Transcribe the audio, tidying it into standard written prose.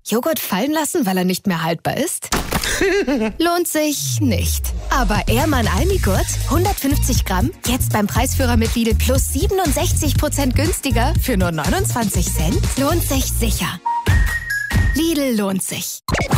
Joghurt fallen lassen, weil er nicht mehr haltbar ist? Lohnt sich nicht. Aber Ehrmann Almigurt, 150 Gramm, jetzt beim Preisführer mit Lidl plus 67% günstiger für nur 29 Cent? Lohnt sich sicher. Lidl lohnt sich.